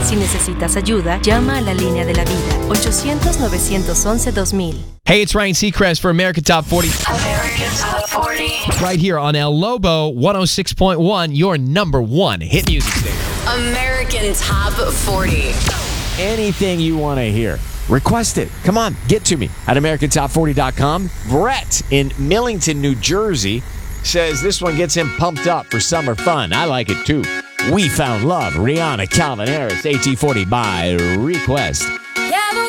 Si necesitas ayuda, llama a la línea de la vida. 800-911-2000. Hey, it's Ryan Seacrest for American Top 40. American Top 40. Right here on El Lobo 106.1, your number one hit music station. American Top 40. Anything you want to hear, request it. Come on, get to me at AmericanTop40.com. Brett in Millington, New Jersey says this one gets him pumped up for summer fun. I like it too. We Found Love, Rihanna, Calvin Harris, AT40 by request.